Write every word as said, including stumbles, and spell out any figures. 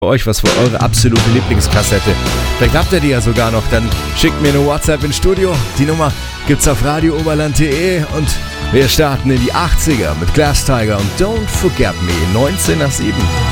euch, was war eure absolute Lieblingskassette? Vielleicht habt ihr die ja sogar noch, dann schickt mir eine WhatsApp ins Studio. Die Nummer gibt's auf radio oberland punkt de und wir starten in die achtziger mit Glass Tiger und Don't Forget Me, neunzehn nach sieben.